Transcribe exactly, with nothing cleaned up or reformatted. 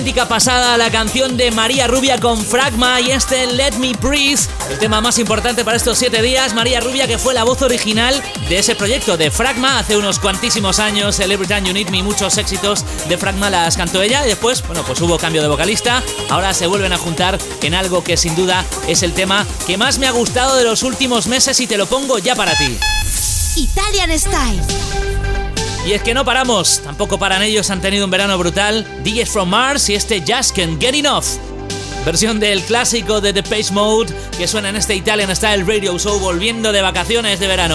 Pasada la canción de María Rubia con Fragma y este Let Me Breathe, el tema más importante para estos siete días. María Rubia, que fue la voz original de ese proyecto de Fragma hace unos cuantísimos años. El Every Time You Need Me, muchos éxitos de Fragma las cantó ella y después, bueno, pues hubo cambio de vocalista. Ahora se vuelven a juntar en algo que sin duda es el tema que más me ha gustado de los últimos meses y te lo pongo ya para ti. Italian Style. Y es que no paramos, tampoco paran ellos, han tenido un verano brutal. D Js from Mars y este Just Can't Get Enough. Versión del clásico de Depeche Mode que suena en este Italian Style Radio Show volviendo de vacaciones de verano.